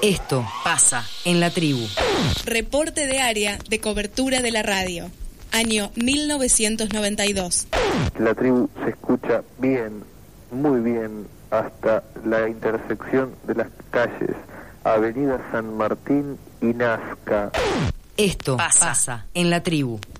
Esto pasa en la tribu. Reporte de área de cobertura de la radio. Año 1992. La tribu se escucha bien, muy bien, hasta la intersección de las calles Avenida San Martín y Nazca. Esto pasa en la tribu.